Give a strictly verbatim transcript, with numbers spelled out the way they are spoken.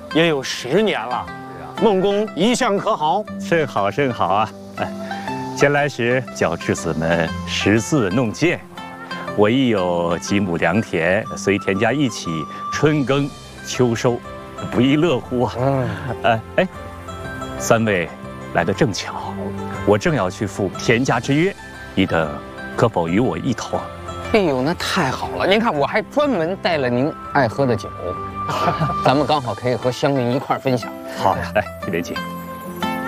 也有十年了。孟公一向可好？ 甚好甚好啊！哎，前来时教稚子们识字弄剑，我亦有几亩良田，随田家一起春耕秋收，不亦乐乎啊！嗯，哎哎，三位来得正巧，我正要去赴田家之约，你等可否与我一同？ 哎呦，那太好了！您看，我还专门带了您爱喝的酒，咱们刚好可以和乡邻一块儿分享。 好，来，这边请。